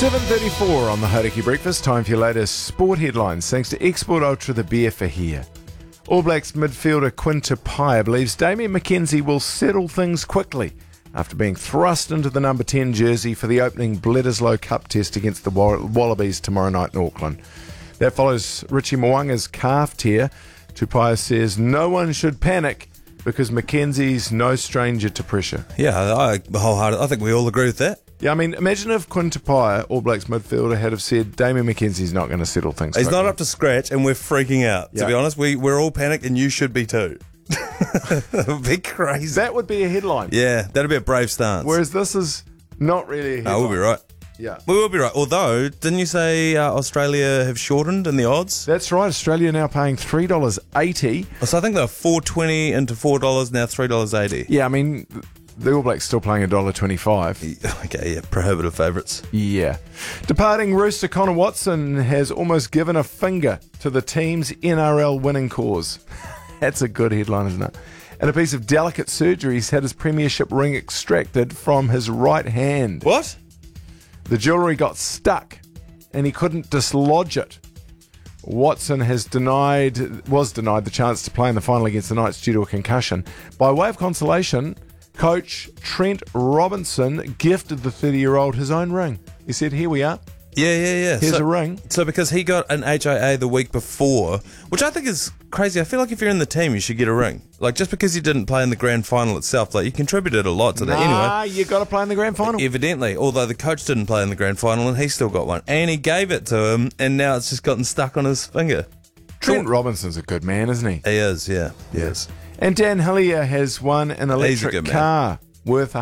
7:34 on the Hauraki Breakfast. Time for your latest sport headlines. Thanks to Export Ultra, the beer for here. All Blacks midfielder Quinn Tupaia believes Damian McKenzie will settle things quickly after being thrust into the number 10 jersey for the opening Bledisloe Cup test against the Wallabies tomorrow night in Auckland. That follows Richie Mo'unga's calf tear. Tupaia says no one should panic because McKenzie's no stranger to pressure. Yeah, I think we all agree with that. Yeah, I mean, imagine if Quinn Tupaia, All Blacks midfielder, had have said Damian McKenzie's not going to settle things. He's not up to scratch and we're freaking out. Yeah. To be honest, we're all panicked and you should be too. It would be crazy. That would be a headline. Yeah, that'd be a brave stance. Whereas this is not really a headline. No, we'll be right. Yeah. We will be right. Although, didn't you say Australia have shortened in the odds? That's right. Australia now paying $3.80. So I think they're $4.20 into $4, now $3.80. Yeah, I mean, the All Blacks still playing $1.25. Okay, yeah, prohibitive favourites. Yeah. Departing Rooster Connor Watson has almost given a finger to the team's NRL winning cause. That's a good headline, isn't it? And a piece of delicate surgery, he's had his premiership ring extracted from his right hand. What? The jewellery got stuck and he couldn't dislodge it. Watson was denied the chance to play in the final against the Knights due to a concussion. By way of consolation, coach Trent Robinson gifted the 30-year-old his own ring. He said, here we are. Yeah. Here's a ring. So because he got an HIA the week before, which I think is crazy. I feel like if you're in the team, you should get a ring. Like, just because you didn't play in the grand final itself, like, you contributed a lot to that anyway. You got to play in the grand final. Evidently, although the coach didn't play in the grand final and he still got one. And he gave it to him and now it's just gotten stuck on his finger. Trent Robinson's a good man, isn't he? He is, yeah. Yes. And Dan Hillier has won an electric car worth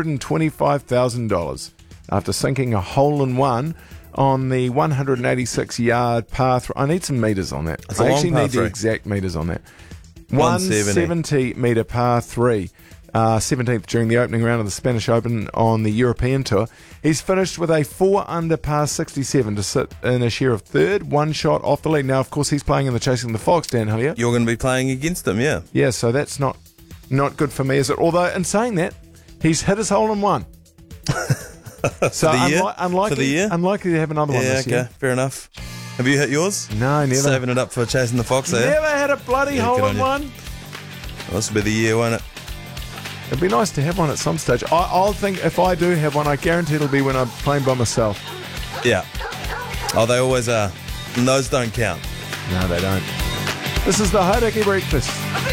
$125,000 after sinking a hole-in-one on the 186-yard par 3. I need some metres on that. It's a I long actually par need the 3. exact metres on that. 170 metre par 3. 17th during the opening round of the Spanish Open on the European Tour. He's finished with a 4 under par 67 to sit in a share of third, one shot off the lead. Now, of course, he's playing in the Chasing the Fox, Dan Hillier. You're going to be playing against him, yeah. Yeah, so that's not good for me, is it? Although, in saying that, he's hit his hole-in-one. So unlikely to have another one this year. Yeah, okay, fair enough. Have you hit yours? No, never. Saving it up for Chasing the Fox, eh? Never had a bloody hole-in-one. Well, this will be the year, won't it? It'd be nice to have one at some stage. I'll think if I do have one, I guarantee it'll be when I'm playing by myself. Yeah. Oh, they always are. And those don't count. No, they don't. This is the Hauraki Breakfast.